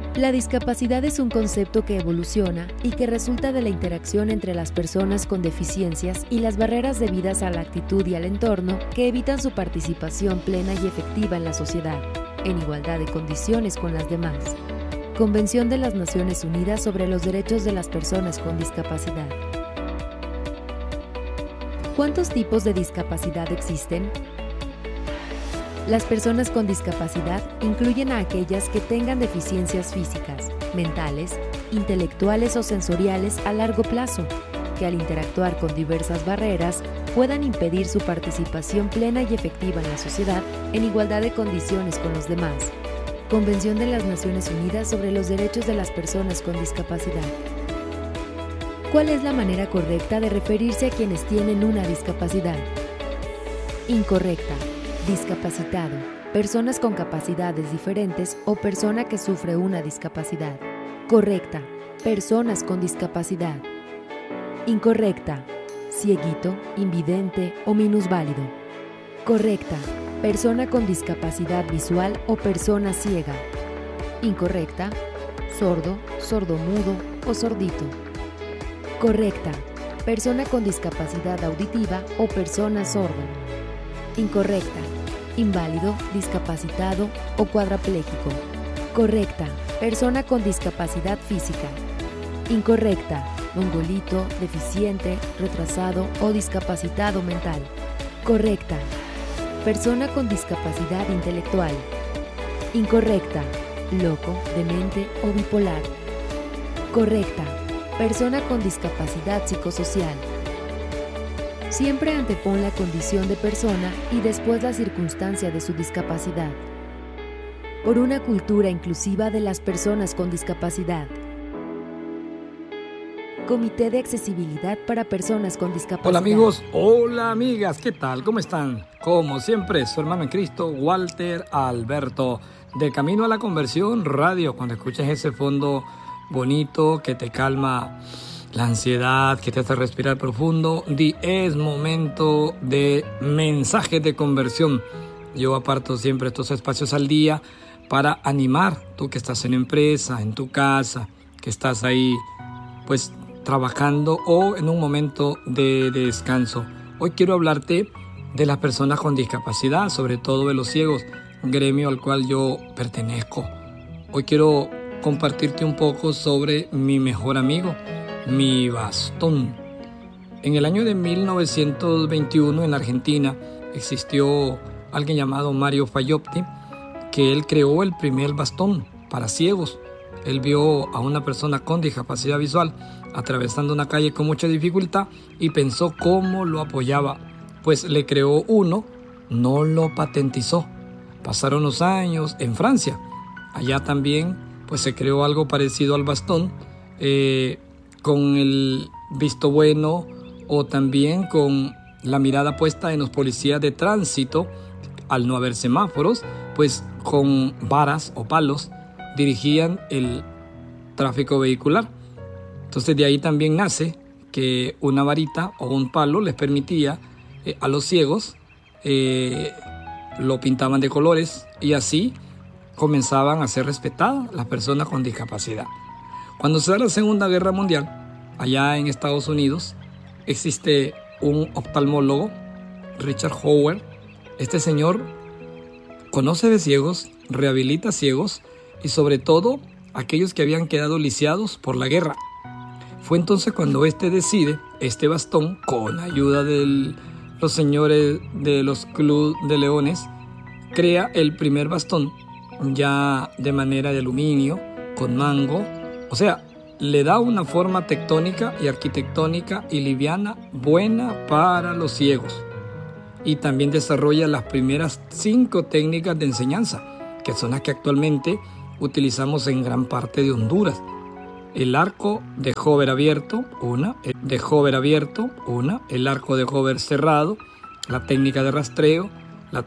La discapacidad es un concepto que evoluciona y que resulta de la interacción entre las personas con deficiencias y las barreras debidas a la actitud y al entorno que evitan su participación plena y efectiva en la sociedad, en igualdad de condiciones con las demás. Convención de las Naciones Unidas sobre los Derechos de las Personas con Discapacidad. ¿Cuántos tipos de discapacidad existen? Las personas con discapacidad incluyen a aquellas que tengan deficiencias físicas, mentales, intelectuales o sensoriales a largo plazo, que al interactuar con diversas barreras puedan impedir su participación plena y efectiva en la sociedad en igualdad de condiciones con los demás. Convención de las Naciones Unidas sobre los Derechos de las Personas con Discapacidad. ¿Cuál es la manera correcta de referirse a quienes tienen una discapacidad? Incorrecta. Discapacitado, personas con capacidades diferentes o persona que sufre una discapacidad. Correcta, personas con discapacidad. Incorrecta, cieguito, invidente o minusválido. Correcta, persona con discapacidad visual o persona ciega. Incorrecta, sordo, sordomudo o sordito. Correcta, persona con discapacidad auditiva o persona sorda. Incorrecta, inválido, discapacitado o cuadrapléjico. Correcta, persona con discapacidad física. Incorrecta, mongolito, deficiente, retrasado o discapacitado mental. Correcta, persona con discapacidad intelectual. Incorrecta, loco, demente o bipolar. Correcta, persona con discapacidad psicosocial. Siempre antepon la condición de persona y después la circunstancia de su discapacidad. Por una cultura inclusiva de las personas con discapacidad. Comité de Accesibilidad para Personas con Discapacidad. Hola amigos, hola amigas, ¿qué tal? ¿Cómo están? Como siempre, su hermano en Cristo, Walter Alberto, de Camino a la Conversión Radio. Cuando escuchas ese fondo bonito que te calma la ansiedad, que te hace respirar profundo, es momento de mensajes de conversión. Yo aparto siempre estos espacios al día para animar, tú que estás en empresa, en tu casa, que estás ahí pues trabajando o en un momento de descanso. Hoy quiero hablarte de las personas con discapacidad, sobre todo de los ciegos, gremio al cual yo pertenezco. Hoy quiero compartirte un poco sobre mi mejor amigo, mi bastón. En el año de 1921 en Argentina existió alguien llamado Mario Fayopti, que él creó el primer bastón para ciegos. Él vio a una persona con discapacidad visual atravesando una calle con mucha dificultad y pensó cómo lo apoyaba. Pues le creó uno, no lo patentizó. Pasaron los años en Francia. Allá también pues se creó algo parecido al bastón, con el visto bueno o también con la mirada puesta en los policías de tránsito. Al no haber semáforos, pues con varas o palos dirigían el tráfico vehicular. Entonces de ahí también nace que una varita o un palo les permitía a los ciegos, lo pintaban de colores y así comenzaban a ser respetadas las personas con discapacidad. Cuando se da la Segunda Guerra Mundial, allá en Estados Unidos, existe un oftalmólogo, Richard Howard. Este señor conoce de ciegos, rehabilita ciegos y sobre todo aquellos que habían quedado lisiados por la guerra. Fue entonces cuando decide, este bastón, con ayuda de los señores de los Club de Leones, crea el primer bastón ya de manera de aluminio, con mango, o sea, le da una forma tectónica y arquitectónica y liviana buena para los ciegos. Y también desarrolla las primeras 5 técnicas de enseñanza, que son las que actualmente utilizamos en gran parte de Honduras. El arco de hover abierto, el arco de hover cerrado, la técnica de rastreo,